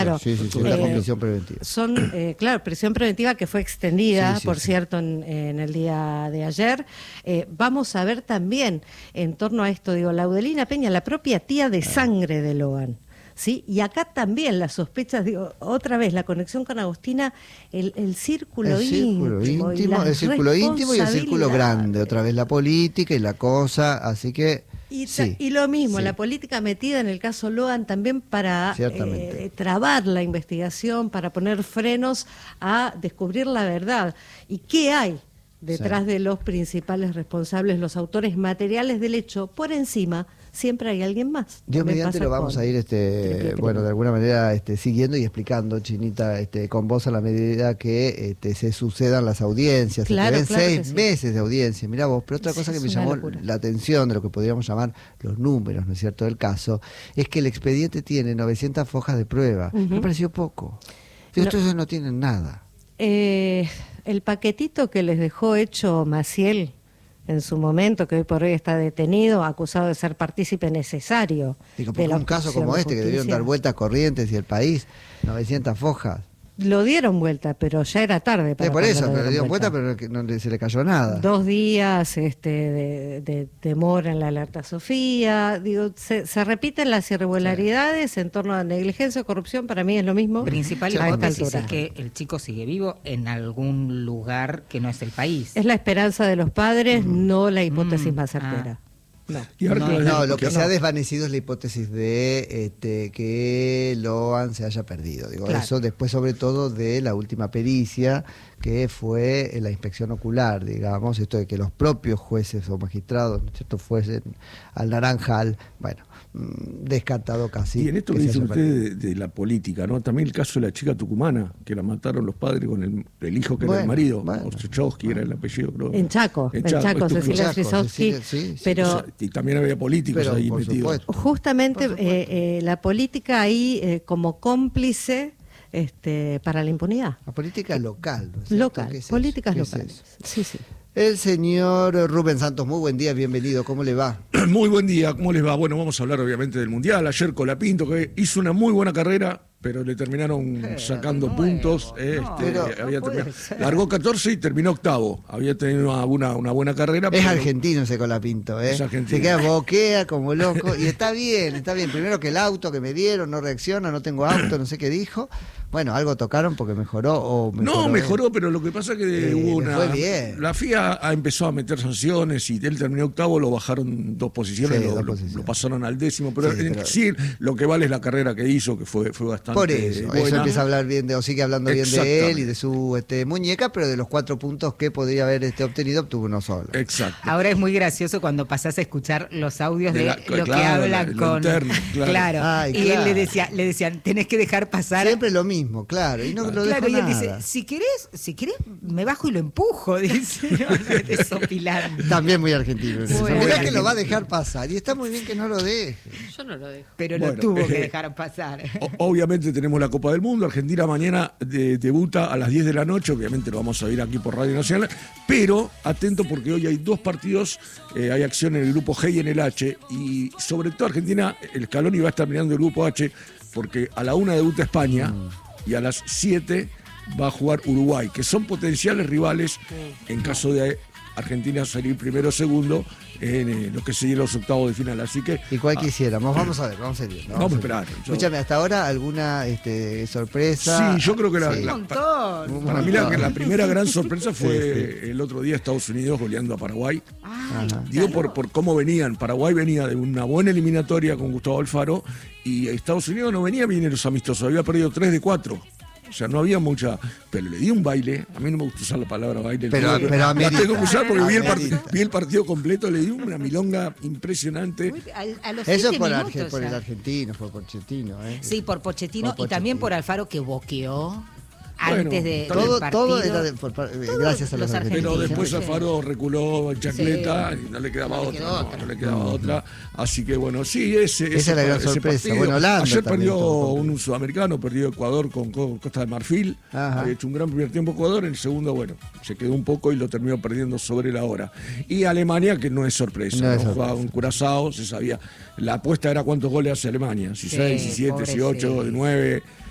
Claro, está con prisión preventiva. Claro, prisión preventiva que fue extendida, por cierto, en el día de ayer. Vamos a ver también, en torno a esto, Laudelina Peña, la propia tía de sangre de Loan. ¿Sí? Y acá también las sospechas, otra vez, la conexión con Agustina, el círculo íntimo, el círculo íntimo y el círculo grande, otra vez la política y la cosa, así que... Y lo mismo, la política metida en el caso Loan también para trabar la investigación, para poner frenos a descubrir la verdad. ¿Y qué hay detrás de los principales responsables, los autores materiales del hecho? Por encima siempre hay alguien más. Dios mediante lo vamos a ir, de alguna manera siguiendo y explicando, Chinita, con vos a la medida que se sucedan las audiencias. Claro, se ven 6 meses de audiencia, mirá vos. Pero otra cosa que me llamó la atención de lo que podríamos llamar los números, ¿no es cierto?, del caso, es que el expediente tiene 900 hojas de prueba. Me pareció poco. Ustedes no tienen nada. El paquetito que les dejó hecho Maciel en su momento, que hoy por hoy está detenido, acusado de ser partícipe necesario. Porque un caso como este, que debieron dar vueltas corrientes y el país, 900 hojas. Lo dieron vuelta, pero ya era tarde. Por eso, pero le dieron vuelta, pero no se le cayó nada. 2 días de demora en la alerta Sofía. Se repiten las irregularidades en torno a negligencia o corrupción, para mí es lo mismo. Principal hipótesis es que el chico sigue vivo en algún lugar que no es el país. Es la esperanza de los padres, no la hipótesis más certera. Lo que se ha desvanecido es la hipótesis de que Loan se haya perdido. Eso después, sobre todo, de la última pericia, que fue la inspección ocular, esto de que los propios jueces o magistrados, ¿no es cierto?, fuesen al naranjal, descartado casi. Y en esto que dice usted de la política, ¿no? También el caso de la chica tucumana, que la mataron los padres con el hijo que era el marido, Orzechowski era el apellido, creo. En Chaco, Cecilia Orzechowski, pero... Y también había políticos ahí metidos. Justamente la política ahí como cómplice para la impunidad. La política local, ¿no es local, políticas locales. Sí. El señor Rubén Santos, muy buen día, bienvenido, ¿cómo le va? Muy buen día, ¿cómo les va? Bueno, vamos a hablar obviamente del Mundial. Ayer Colapinto, que hizo una muy buena carrera, pero le terminaron sacando puntos. Largó 14 y terminó 8º. Había tenido una buena carrera. Es argentino ese Colapinto, Es argentino. Se queda boquea como loco. Y está bien. Primero que el auto que me dieron no reacciona, no tengo auto, no sé qué dijo. Bueno, algo tocaron porque mejoró. No, mejoró, pero lo que pasa es que hubo fue bien. La FIA empezó a meter sanciones y él terminó 8º, lo bajaron 2 posiciones, lo pasaron al 10º, pero sí, lo que vale es la carrera que hizo, que fue bastante por eso buena. Empieza a hablar bien sigue hablando bien de él y de su muñeca, pero de los 4 puntos que podría haber obtenido, obtuvo uno solo. Exacto. Ahora es muy gracioso cuando pasás a escuchar los audios de lo que hablan con... Interno, Ay, y él le decían, tenés que dejar pasar... Siempre lo mismo, claro, y no lo dejó y él nada. dice, si querés, me bajo y lo empujo, dice, desopilando. También muy argentino. Mirá que lo va a dejar pasar, y está muy bien que no lo deje. Yo no lo dejo. Pero lo tuvo que dejar pasar. Obviamente tenemos la Copa del Mundo. Argentina mañana debuta a las 10 de la noche, obviamente lo vamos a ver aquí por Radio Nacional, pero atento porque hoy hay 2 partidos, hay acción en el grupo G y en el H, y sobre todo Argentina, el Scaloni va a estar mirando el grupo H, porque a la 1 debuta España, y a las 7 va a jugar Uruguay, que son potenciales rivales en caso de Argentina salir primero o segundo en lo que serían los octavos de final. Así que... ¿Y cuál quisiéramos? Vamos a ver, vamos a ir. Vamos a esperar. Escúchame, ¿hasta ahora alguna sorpresa? Sí, yo creo que para mí la primera gran sorpresa fue el otro día Estados Unidos goleando a Paraguay. Digo por cómo venían. Paraguay venía de una buena eliminatoria con Gustavo Alfaro y Estados Unidos no venía bien en los amistosos, había perdido 3 de 4. O sea, no había mucha... Pero le di un baile. A mí no me gusta usar la palabra baile. Pero la tengo que usar porque vi el partido completo. Le di una milonga impresionante. Eso por el argentino, por Pochettino. Sí, por Pochettino y también por Alfaro, que boqueó antes del partido. Todo era gracias a los argentinos. Pero después Alfaro reculó en chancleta y no le quedaba otra. Así que bueno, sí, esa es la gran sorpresa. Bueno, ayer perdió un sudamericano, perdió Ecuador con Costa de Marfil. Había hecho un gran primer tiempo Ecuador, en el segundo, bueno, se quedó un poco y lo terminó perdiendo sobre la hora. Y Alemania, que no es sorpresa, jugaba con Curazao, se sabía. La apuesta era cuántos goles hace Alemania, si 6, si 7, si 8, 9.